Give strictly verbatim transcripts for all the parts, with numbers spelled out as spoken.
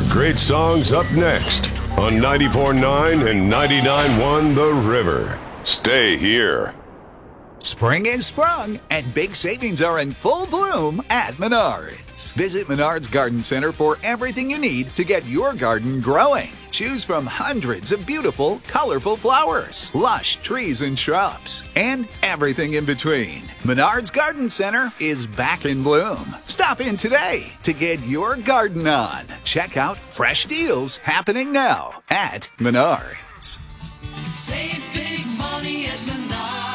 great songs up next on ninety-four point nine and ninety-nine point one The River. Stay here. Spring is sprung, and big savings are in full bloom at Menards. Visit Menards Garden Center for everything you need to get your garden growing. Choose from hundreds of beautiful, colorful flowers, lush trees and shrubs, and everything in between. Menards Garden Center is back in bloom. Stop in today to get your garden on. Check out fresh deals happening now at Menards. Save big money at Menards.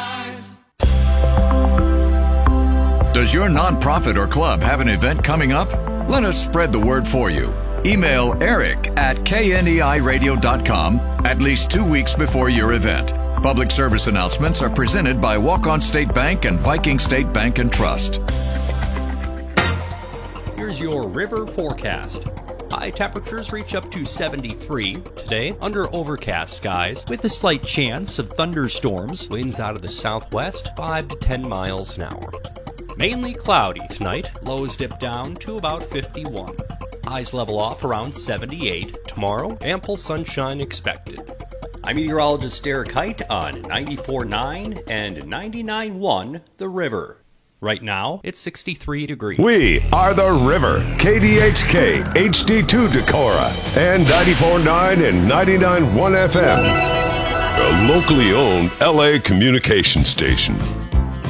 Does your nonprofit or club have an event coming up? Let us spread the word for you. Email Eric at K N E I radio dot com at least two weeks before your event. Public service announcements are presented by Walk-On State Bank and Viking State Bank and Trust. Here's your river forecast. High temperatures reach up to seventy-three today under overcast skies with a slight chance of thunderstorms. Winds out of the southwest, five to ten miles an hour. Mainly cloudy tonight. Lows dip down to about fifty-one. Highs level off around seventy-eight. Tomorrow, ample sunshine expected. I'm meteorologist Derek Height on ninety-four point nine and ninety-nine point one The River. Right now, it's sixty-three degrees. We are The River, K D H K, H D two Decorah, and ninety-four point nine and ninety-nine point one F M. A locally owned L A communication station.